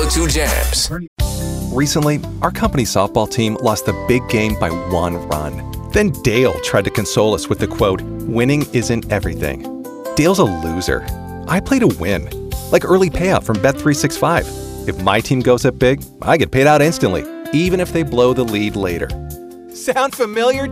102 Jams. Recently, our company softball team lost the big game by 1 run. Then Dale tried to console us with the quote, "Winning isn't everything." Dale's a loser. I play to win. Like early payout from Bet365. If my team goes up big, I get paid out instantly, even if they blow the lead later. Sound familiar?